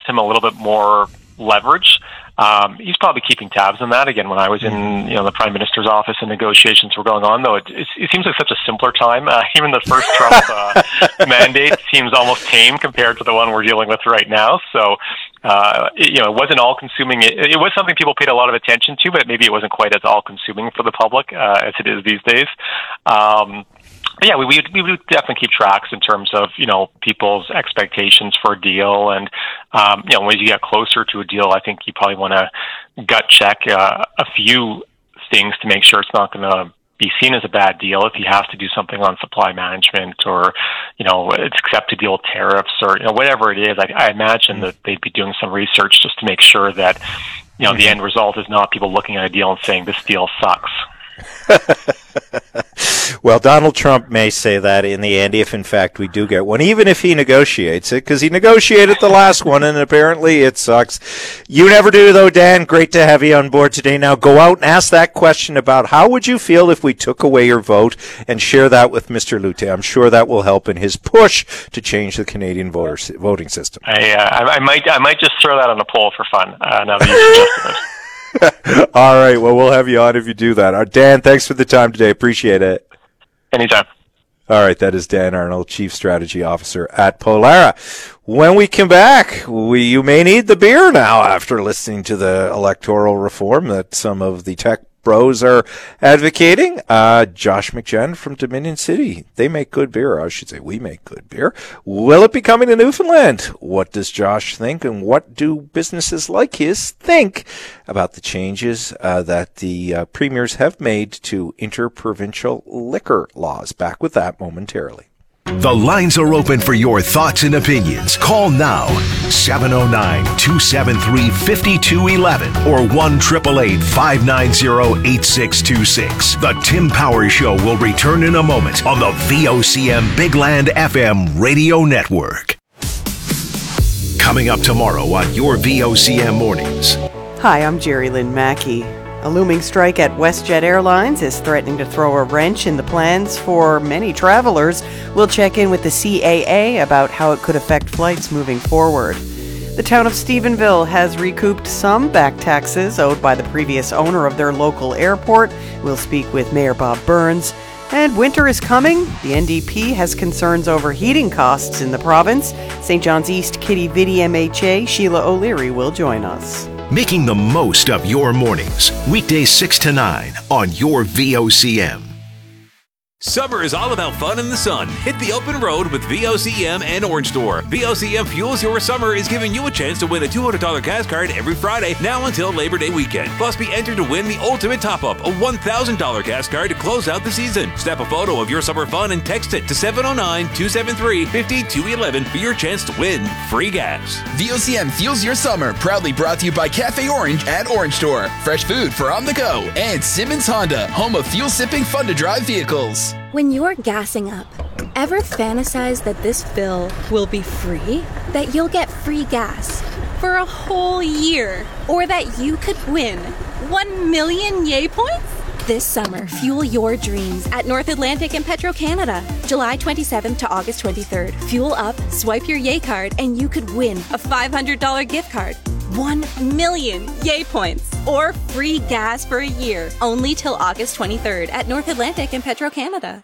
him a little bit more leverage. He's probably keeping tabs on that. Again, when I was in the Prime Minister's office and negotiations were going on, though, it seems like such a simpler time. Even the first Trump mandate seems almost tame compared to the one we're dealing with right now. So, it wasn't all-consuming. It was something people paid a lot of attention to, but maybe it wasn't quite as all-consuming for the public as it is these days. Yeah, we would definitely keep tracks in terms of, people's expectations for a deal. And, when you get closer to a deal, I think you probably want to gut check a few things to make sure it's not going to be seen as a bad deal. If he has to do something on supply management or, it's accept to deal with tariffs or, whatever it is, I imagine that they'd be doing some research just to make sure that, the end result is not people looking at a deal and saying this deal sucks. Well, Donald Trump may say that in the end, if in fact we do get one, even if he negotiates it, because he negotiated the last one and apparently it sucks. You never do, though, Dan. Great to have you on board today. Now go out and ask that question about how would you feel if we took away your vote, and share that with Mr. Lute. I'm sure that will help in his push to change the Canadian voting system. I might just throw that on a poll for fun. Now that you suggested it. All right. Well, we'll have you on if you do that. Dan, thanks for the time today. Appreciate it. Anytime. All right. That is Dan Arnold, Chief Strategy Officer at Polara. When we come back, you may need the beer now after listening to the electoral reform that some of the tech bros are advocating. Josh McGen from Dominion City. They make good beer. I should say we make good beer. Will it be coming to Newfoundland? What does Josh think, and what do businesses like his think about the changes that the premiers have made to interprovincial liquor laws? Back with that momentarily. The lines are open for your thoughts and opinions. Call now, 709-273-5211 or 1-888-590-8626. The Tim Powers Show will return in a moment on the VOCM Big Land FM radio network. Coming up tomorrow on your VOCM Mornings. Hi, I'm Jerry Lynn Mackey. A looming strike at WestJet Airlines is threatening to throw a wrench in the plans for many travelers. We'll check in with the CAA about how it could affect flights moving forward. The town of Stephenville has recouped some back taxes owed by the previous owner of their local airport. We'll speak with Mayor Bob Burns. And winter is coming. The NDP has concerns over heating costs in the province. St. John's East Kitty Vidi MHA Sheila O'Leary will join us. Making the most of your mornings. Weekdays 6 to 9 on your VOCM. Summer is all about fun in the sun. Hit the open road with VOCM and Orange Store. VOCM Fuels Your Summer is giving you a chance to win a $200 gas card every Friday, now until Labor Day weekend. Plus, be entered to win the ultimate top-up, a $1,000 gas card to close out the season. Snap a photo of your summer fun and text it to 709-273-5211 for your chance to win free gas. VOCM Fuels Your Summer, proudly brought to you by Cafe Orange at Orange Store. Fresh food for on the go. And Simmons Honda, home of fuel-sipping, fun-to-drive vehicles. When you're gassing up, ever fantasize that this fill will be free? That you'll get free gas for a whole year? Or that you could win 1 million Yay points? This summer, fuel your dreams at North Atlantic and Petro-Canada. July 27th to August 23rd. Fuel up, swipe your Yay card, and you could win a $500 gift card. 1 million Yay points or free gas for a year, only till August 23rd at North Atlantic and Petro-Canada.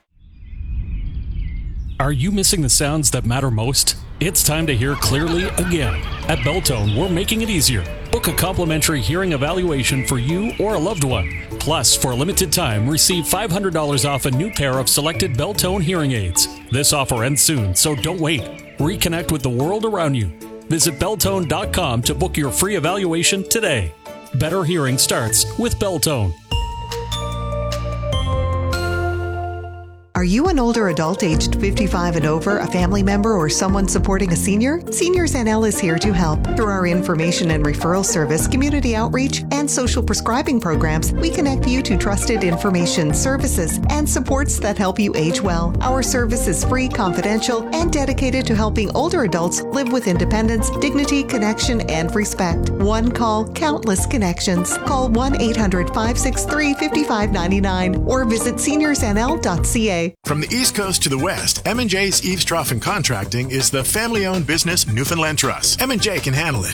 Are you missing the sounds that matter most? It's time to hear clearly again. At Belltone, we're making it easier. Book a complimentary hearing evaluation for you or a loved one. Plus, for a limited time, receive $500 off a new pair of selected Belltone hearing aids. This offer ends soon, so don't wait. Reconnect with the world around you. Visit Belltone.com to book your free evaluation today. Better hearing starts with Belltone. Are you an older adult aged 55 and over, a family member, or someone supporting a senior? Seniors NL is here to help. Through our information and referral service, community outreach, and social prescribing programs, we connect you to trusted information, services, and supports that help you age well. Our service is free, confidential, and dedicated to helping older adults live with independence, dignity, connection, and respect. One call, countless connections. Call 1-800-563-5599 or visit seniorsnl.ca. From the East Coast to the West, M&J's Eaves Trough and Contracting is the family-owned business Newfoundland Trust. M&J can handle it.